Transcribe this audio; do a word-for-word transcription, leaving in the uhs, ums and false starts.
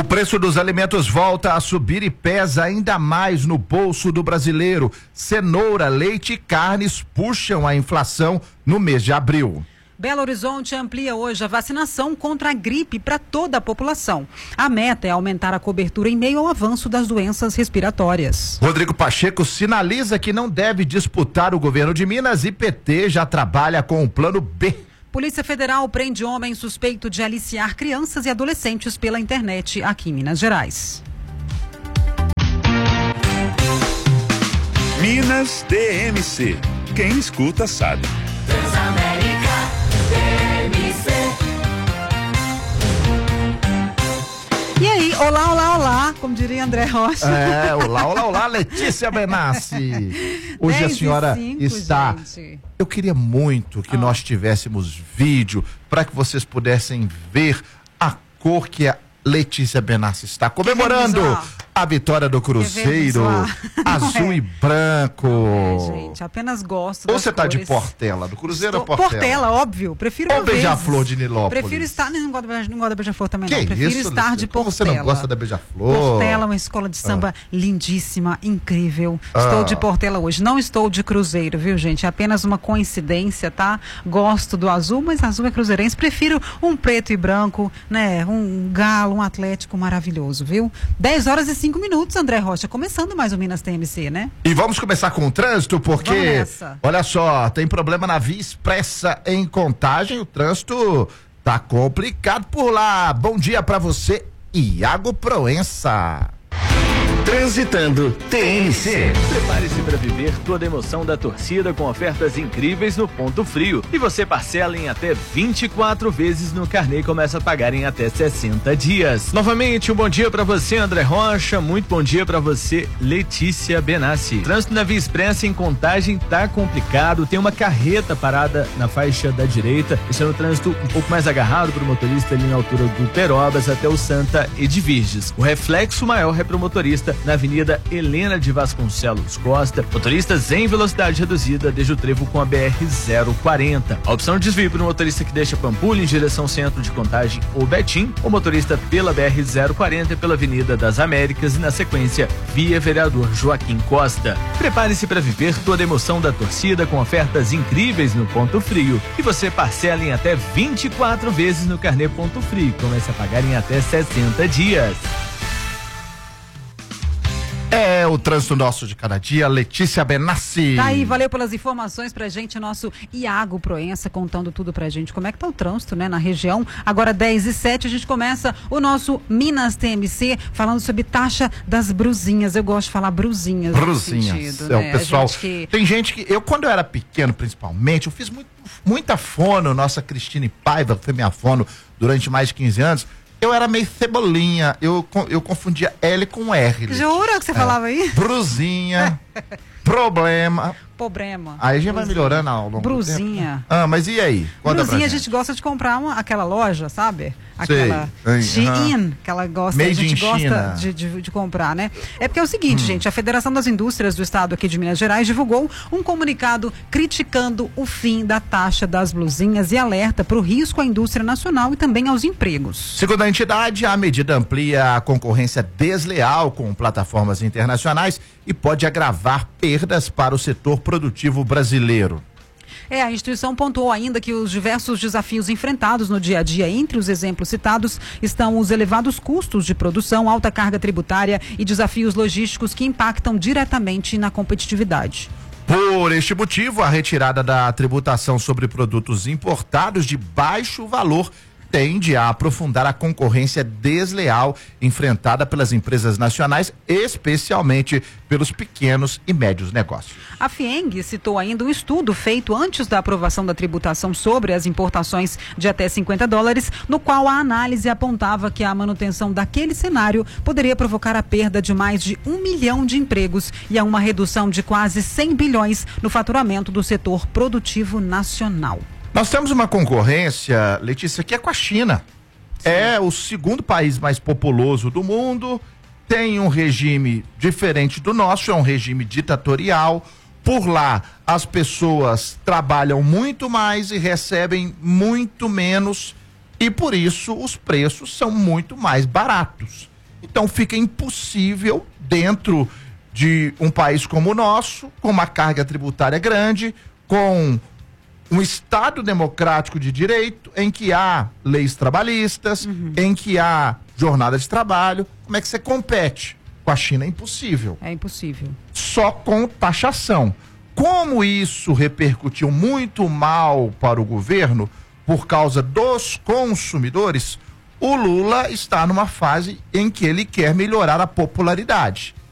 preço dos alimentos volta a subir e pesa ainda mais no bolso do brasileiro. Cenoura, leite e carnes puxam a inflação no mês de abril. Belo Horizonte amplia hoje a vacinação contra a gripe para toda a população. A meta é aumentar a cobertura em meio ao avanço das doenças respiratórias. Rodrigo Pacheco sinaliza que não deve disputar o governo de Minas e P T já trabalha com o plano B. Polícia Federal prende homem suspeito de aliciar crianças e adolescentes pela internet aqui em Minas Gerais. Minas D M C. Quem escuta sabe. Transamérica D M C. E aí, olá, olá, olá, como diria André Rocha. É, olá, olá, olá, Letícia Benassi. Hoje a senhora cinco, está... gente. Eu queria muito que Ah. nós tivéssemos vídeo para que vocês pudessem ver a cor que a Letícia Benassi está comemorando a vitória do Cruzeiro, azul e branco. É, gente, apenas gosto Ou das você tá de cores. Portela, do Cruzeiro Estou- ou Portela? Portela, óbvio. Prefiro Ou mil vezes. Beija-Flor de Nilópolis? Prefiro estar. Não gosto, da- não gosto da Beija-Flor também, Que não. Prefiro isso, estar Luciana? de Como Portela. você não gosta da Beija-Flor? Portela, uma escola de samba lindíssima, incrível. Estou Ah. de Portela hoje. Não estou de Cruzeiro, viu, gente? É apenas uma coincidência, tá? Gosto do azul, mas azul é cruzeirense. Prefiro um preto e branco, né? Um galo, um atlético maravilhoso, viu? dez horas e cinco minutos, André Rocha. Começando mais o Minas T M C, né? E vamos começar com o trânsito, Vamos porque, nessa. olha só, tem problema na Via Expressa em Contagem, o trânsito tá complicado por lá. Bom dia pra você, Iago Proença. Transitando T M C. Prepare-se para viver toda a emoção da torcida com ofertas incríveis no Ponto Frio. E você parcela em até vinte e quatro vezes no carnê e começa a pagar em até sessenta dias. Novamente, um bom dia para você, André Rocha. Muito bom dia para você, Letícia Benassi. Trânsito na Via Expressa em Contagem tá complicado. Tem uma carreta parada na faixa da direita. Esse é um trânsito um pouco mais agarrado para o motorista ali na altura do Perobas até o Santa Edvirges. O reflexo maior é para o motorista na Avenida Helena de Vasconcelos Costa, motoristas em velocidade reduzida desde o trevo com a B R zero quarenta. A opção de desvio para o motorista que deixa Pampulha em direção centro de Contagem ou Betim, o motorista pela B R zero quarenta pela Avenida das Américas e na sequência via Vereador Joaquim Costa. Prepare-se para viver toda a emoção da torcida com ofertas incríveis no Ponto Frio e você parcela em até vinte e quatro vezes no carnê Ponto Frio. Comece a pagar em até sessenta dias. É o trânsito nosso de cada dia, Letícia Benassi. Tá aí, valeu pelas informações pra gente, nosso Iago Proença contando tudo pra gente, como é que tá o trânsito, né, na região. Agora dez e sete, a gente começa o nosso Minas T M C falando sobre taxa das brusinhas. Eu gosto de falar brusinhas. Brusinhas, sentido, é né? o pessoal, gente que... tem gente que, eu quando eu era pequeno principalmente, eu fiz muito, muita fono, nossa Cristine Paiva foi minha fono durante mais de quinze anos. Eu era meio cebolinha, eu, eu confundia L com R. Jura que você É. falava aí? Brusinha, problema. Problema. Aí a gente vai melhorando ao longo Brusinha. do tempo. Ah, mas e aí? Conta pra Brusinha, a gente. gente gosta de comprar uma, aquela loja, sabe? Aquela Sei. Shein, Aham. que ela gosta, Made a gente in gosta China. de, de, de comprar, né? É porque é o seguinte, Hum. gente, a Federação das Indústrias do Estado aqui de Minas Gerais divulgou um comunicado criticando o fim da taxa das blusinhas e alerta para o risco à indústria nacional e também aos empregos. Segundo a entidade, a medida amplia a concorrência desleal com plataformas internacionais e pode agravar perdas para o setor produtivo brasileiro. É, a instituição pontuou ainda que os diversos desafios enfrentados no dia a dia, entre os exemplos citados, estão os elevados custos de produção, alta carga tributária e desafios logísticos que impactam diretamente na competitividade. Por este motivo, a retirada da tributação sobre produtos importados de baixo valor tende a aprofundar a concorrência desleal enfrentada pelas empresas nacionais, especialmente pelos pequenos e médios negócios. A FIENG citou ainda um estudo feito antes da aprovação da tributação sobre as importações de até cinquenta dólares, no qual a análise apontava que a manutenção daquele cenário poderia provocar a perda de mais de um milhão de empregos e a uma redução de quase cem bilhões no faturamento do setor produtivo nacional. Nós temos uma concorrência, Letícia, que é com a China. Sim. É o segundo país mais populoso do mundo, tem um regime diferente do nosso, é um regime ditatorial. Por lá, as pessoas trabalham muito mais e recebem muito menos, e por isso os preços são muito mais baratos. Então fica impossível, dentro de um país como o nosso, com uma carga tributária grande, com um Estado democrático de direito, em que há leis trabalhistas, uhum. em que há jornada de trabalho, como é que você compete? Com a China é impossível. É impossível. Só com taxação. Como isso repercutiu muito mal para o governo, por causa dos consumidores, o Lula está numa fase em que ele quer melhorar a popularidade.